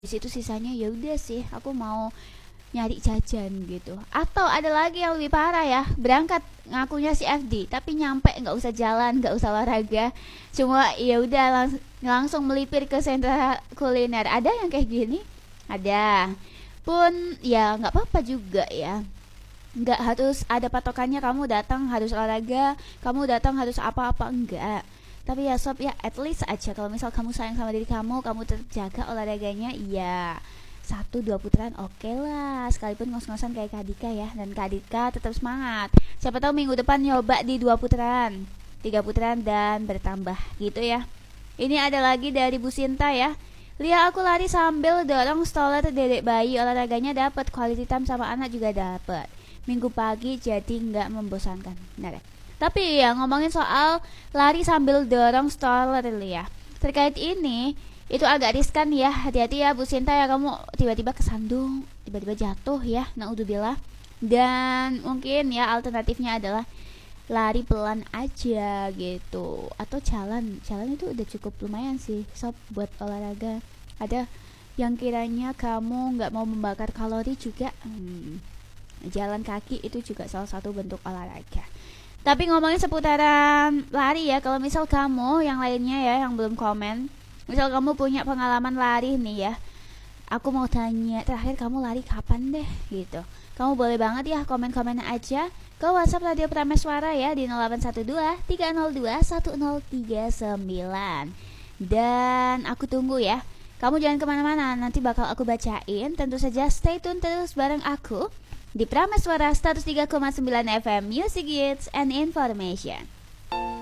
di situ sisanya ya udah sih aku mau nyari jajan gitu. Atau ada lagi yang lebih parah ya, berangkat ngakunya si FD tapi nyampe nggak usah jalan, nggak usah olahraga, cuma ya udah langsung melipir ke sentra kuliner. Ada yang kayak gini, ada pun ya nggak apa-apa juga ya, nggak harus ada patokannya kamu datang harus olahraga, kamu datang harus apa-apa, enggak. Tapi ya sob ya, at least aja kalau misal kamu sayang sama diri kamu terjaga olahraganya, ya 1-2 putaran oke lah, sekalipun ngos-ngosan kayak Kak Dika ya. Dan Kak Dika tetap semangat, siapa tahu minggu depan nyoba di 2 putaran, 3 putaran dan bertambah gitu ya. Ini ada lagi dari Bu Sinta ya. Lihat aku lari sambil dorong stroller dedek bayi, olahraganya dapat, quality time sama anak juga dapat. Minggu pagi jadi nggak membosankan. Benar ya? Tapi ya ngomongin soal lari sambil dorong stroller ya, terkait ini itu agak riskan ya. Hati-hati ya Bu Sinta ya, kamu tiba-tiba kesandung, tiba-tiba jatuh ya, naudzubillah. Dan mungkin ya alternatifnya adalah lari pelan aja gitu, atau jalan itu udah cukup lumayan sih sob buat olahraga. Ada yang kiranya kamu nggak mau membakar kalori juga, jalan kaki itu juga salah satu bentuk olahraga. Tapi ngomongin seputaran lari ya, kalau misal kamu yang lainnya ya yang belum komen, misal kamu punya pengalaman lari nih ya, aku mau tanya terakhir kamu lari kapan deh gitu. Kamu boleh banget ya komen-komen aja ke WhatsApp Radio Prameswara ya di 0812 302 1039. Dan aku tunggu ya. Kamu jangan kemana-mana, nanti bakal aku bacain. Tentu saja stay tune terus bareng aku di Prameswara 103,9 FM Music Hits and Information.